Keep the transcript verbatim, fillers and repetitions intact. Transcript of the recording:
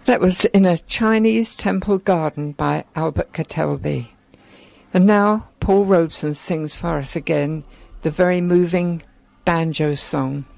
That was In a Chinese Temple Garden by Albert Catelby. And now Paul Robeson sings for us again the very moving banjo song.